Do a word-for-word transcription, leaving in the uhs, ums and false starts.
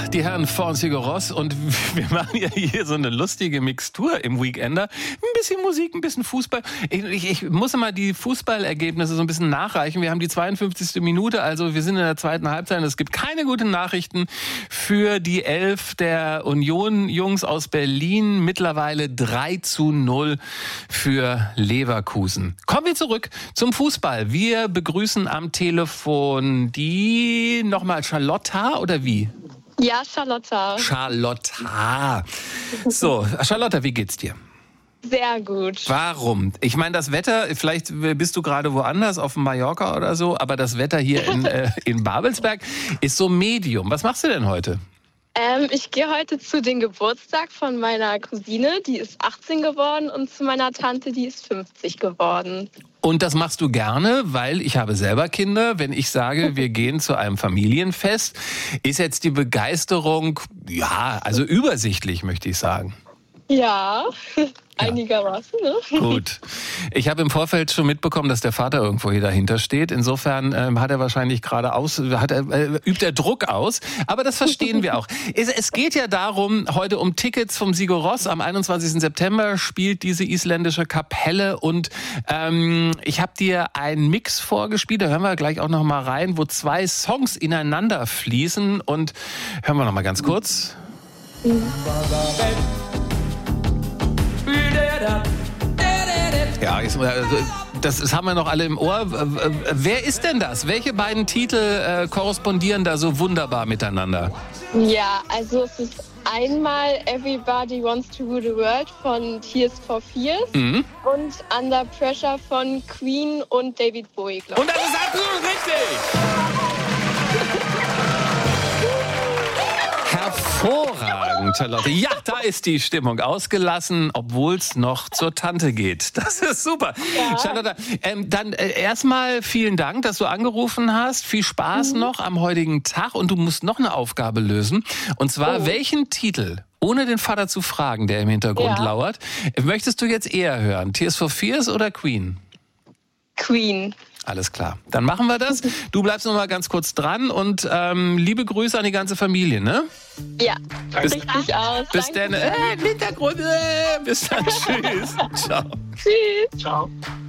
die Herren von Sigur Rós und wir machen ja hier so eine lustige Mixtur im Weekender. Ein bisschen Musik, ein bisschen Fußball. Ich, ich, ich muss immer die Fußballergebnisse so ein bisschen nachreichen. Wir haben die zweiundfünfzigste Minute, also wir sind in der zweiten Halbzeit. Es gibt keine guten Nachrichten für die Elf der Union-Jungs aus Berlin. Mittlerweile drei zu null für Leverkusen. Kommen wir zurück zum Fußball. Wir begrüßen am Telefon die, nochmal Charlotta oder wie? Ja, Charlotta. Charlotta. So, Charlotta, wie geht's dir? Sehr gut. Warum? Ich meine, das Wetter, vielleicht bist du gerade woanders, auf Mallorca oder so, aber das Wetter hier in, äh, in Babelsberg ist so Medium. Was machst du denn heute? Ähm, ich gehe heute zu dem Geburtstag von meiner Cousine, die ist achtzehn geworden, und zu meiner Tante, die ist fünfzig geworden. Und das machst du gerne, weil ich habe selber Kinder. Wenn ich sage, wir gehen zu einem Familienfest, ist jetzt die Begeisterung, ja, also übersichtlich, möchte ich sagen. Ja, einigermaßen, ne? Gut. Ich habe im Vorfeld schon mitbekommen, dass der Vater irgendwo hier dahinter steht. Insofern ähm, hat er wahrscheinlich gerade aus, hat er, äh, übt er Druck aus. Aber das verstehen wir auch. Es, es geht ja darum, heute um Tickets vom Sigur Rós. Am einundzwanzigsten September spielt diese isländische Kapelle. Und ähm, ich habe dir einen Mix vorgespielt, da hören wir gleich auch noch mal rein, wo zwei Songs ineinander fließen. Und hören wir noch mal ganz kurz. Mhm. Ja, das, das haben wir noch alle im Ohr. Wer ist denn das? Welche beiden Titel äh, korrespondieren da so wunderbar miteinander? Ja, also es ist einmal Everybody Wants to Rule the World von Tears for Fears mhm. und Under Pressure von Queen und David Bowie, glaube ich. Und das ist absolut richtig! Hervorragend, Charlotte. Ja, da ist die Stimmung ausgelassen, obwohl es noch zur Tante geht. Das ist super. Ja. Charlotte, ähm, dann äh, erstmal vielen Dank, dass du angerufen hast. Viel Spaß mhm. noch am heutigen Tag. Und du musst noch eine Aufgabe lösen. Und zwar, oh. welchen Titel, ohne den Vater zu fragen, der im Hintergrund ja. lauert, möchtest du jetzt eher hören? Tears for Fears oder Queen? Queen. Alles klar. Dann machen wir das. Du bleibst noch mal ganz kurz dran und ähm, liebe Grüße an die ganze Familie, ne? Ja, bis, richtig aus. Bis dann. Äh, im Hintergrund. Äh, bis dann. Tschüss. Ciao. Tschüss. Ciao.